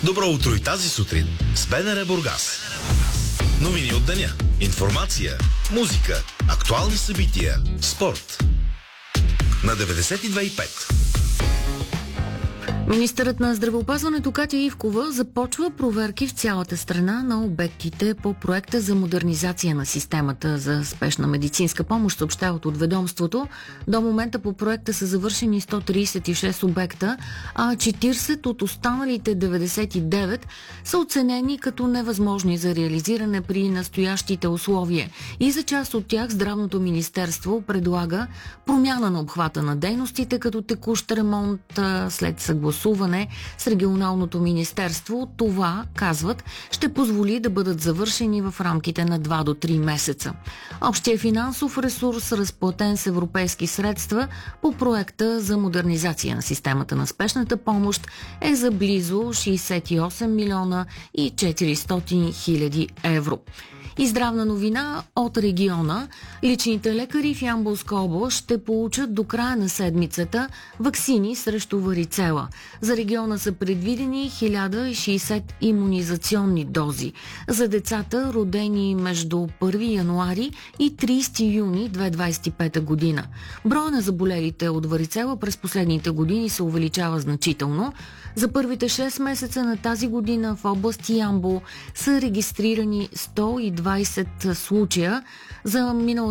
Добро утро и тази сутрин с БНР Бургас. Новини от деня, информация, музика, актуални събития, спорт. На 92,5. Министърът на здравеопазването Катя Ивкова започва проверки в цялата страна на обектите по проекта за модернизация на системата за спешна медицинска помощ, съобщават от ведомството. До момента по проекта са завършени 136 обекта, а 40 от останалите 99 са оценени като невъзможни за реализиране при настоящите условия. И за част от тях Здравното министерство предлага промяна на обхвата на дейностите, като текущ ремонт след съгласуване с регионалното министерство. Това, казват, ще позволи да бъдат завършени в рамките на 2 до 3 месеца. Общия финансов ресурс, разплатен с европейски средства по проекта за модернизация на системата на спешната помощ, е за близо 68 милиона и 400 хиляди евро. И здравна новина от региона. Личните лекари в Ямболска област ще получат до края на седмицата ваксини срещу варицела. За региона са предвидени 1060 имунизационни дози. За децата, родени между 1 януари и 30 юни 2025 година. Броя на заболелите от варицела през последните години се увеличава значително. За първите 6 месеца на тази година в област Ямбол са регистрирани 120 случая. За миналата